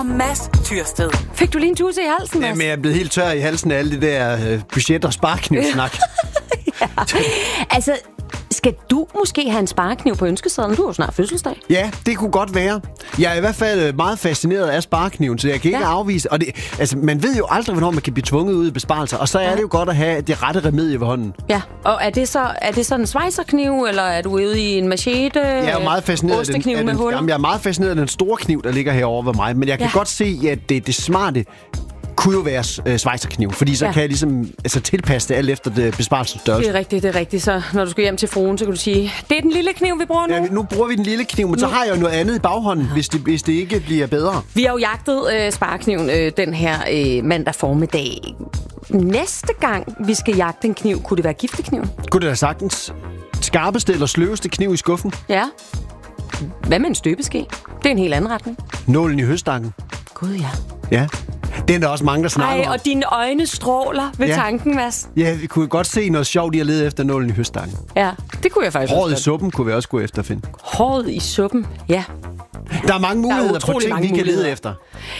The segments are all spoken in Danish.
Mads Tyrsted. Fik du lige en tusse i halsen, Mads? Jamen, jeg er blevet helt tør i halsen af alle det der budget- og sparknivsnak. Ja. Altså, skal du måske have en sparekniv på ønskesedlen? Du har jo snart fødselsdag. Ja, det kunne godt være. Jeg er i hvert fald meget fascineret af sparekniven, så jeg kan ikke afvise. Og det, altså, man ved jo aldrig, hvornår man kan blive tvunget ud i besparelser. Og så er det jo godt at have det rette remedie ved hånden. Ja, og er det så en schweizerkniv, eller er du ude i en machete? Jeg er jo meget fascineret jeg er meget fascineret af den store kniv, der ligger herovre ved mig. Men jeg kan godt se, at det smarte kunne jo være schweizerkniv, fordi så kan jeg ligesom tilpasse det alt efter det besparelsesstørrelse. Det er rigtigt. Så når du skal hjem til fruen, så kan du sige, det er den lille kniv, vi bruger nu. Ja, nu bruger vi den lille kniv, men så har jeg jo noget andet i baghånden, hvis det ikke bliver bedre. Vi har jo jagtet sparekniven den her mandag formiddag. Næste gang, vi skal jagte en kniv, kunne det være giftekniven? Kunne det da sagtens. Skarpeste eller sløveste kniv i skuffen? Ja. Hvad med en støbeske? Det er en helt anden retning. Nålen i høstakken? Gud, ja. Ja. Det er der også mange, der snakker om. Og dine øjne stråler ved tanken, Mads. Ja, vi kunne godt se noget sjovt i at lede efter nålen i høstakken. Ja, det kunne jeg faktisk Håret i suppen kunne vi også gå efter at finde. Håret i suppen, ja. Der er mange muligheder på ting, vi kan lede efter.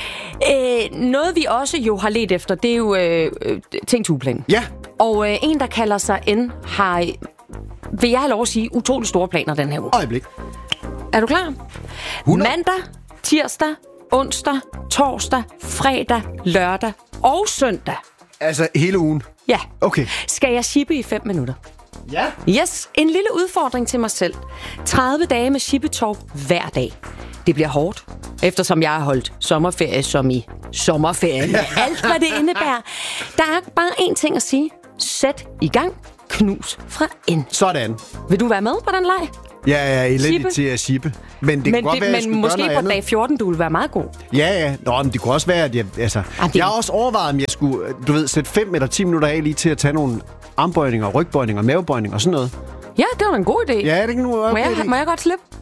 Noget, vi også jo har ledt efter, det er jo ting til ugeplanen. Ja. Og en, der kalder sig N, har, vil jeg have lov at sige, utrolig store planer den her uge. Øjeblik. Er du klar? 100. Mandag, tirsdag, onsdag, torsdag, fredag, lørdag og søndag. Altså hele ugen? Ja. Okay. Skal jeg shippe i 5 minutter? Ja. Yes, en lille udfordring til mig selv. 30 dage med shippetov hver dag. Det bliver hårdt, eftersom jeg har holdt sommerferie som i sommerferie. Alt, hvad det indebærer. Der er bare én ting at sige. Sæt i gang. Knus fra N. Sådan. Vil du være med på den leg? Jeg er elendig til at shippe. Men det kan godt være, at jeg skulle måske gøre noget på dag 14, du vil være meget god. Ja. Nå, men det kunne også være, at jeg har også overvejet, om jeg skulle, sætte 5 eller 10 minutter af lige til at tage nogle armbøjninger, rygbøjninger, mavebøjninger og sådan noget. Ja, det var en god idé. Ja, det er ikke nogen Må jeg godt slippe?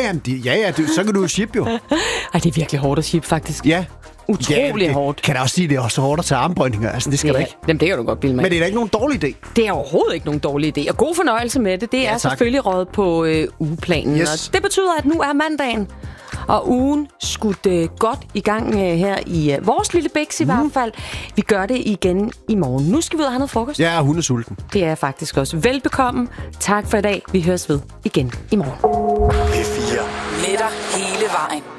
Så kan du jo shippe jo. Ej, det er virkelig hårdt at shippe, faktisk. Ja. Utrolig hårdt. Kan jeg også sige, det er også hårdt at tage armbøjninger. Altså, det skal der ikke. Jamen, det kan du godt bilde mig. Men det er da ikke nogen dårlig idé. Det er overhovedet ikke nogen dårlig idé. Og god fornøjelse med det. Det er selvfølgelig røget på ugeplanen. Yes. Og det betyder, at nu er mandagen. Og ugen skudt godt i gang her i vores lille bæks i hvert fald. Vi gør det igen i morgen. Nu skal vi ud og have noget frokost. Jeg er hundesulten. Det er jeg faktisk også. Velbekomme. Tak for i dag. Vi høres ved igen i morgen. P4. Med dig hele vejen.